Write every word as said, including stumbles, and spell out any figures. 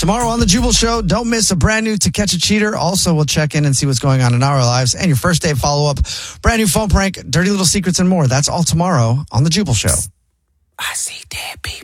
Tomorrow on The Jubal Show, don't miss a brand new To Catch a Cheater. Also, we'll check in and see what's going on in our lives. And your first date follow-up, brand new phone prank, dirty little secrets, and more. That's all tomorrow on The Jubal Show. I see dead people.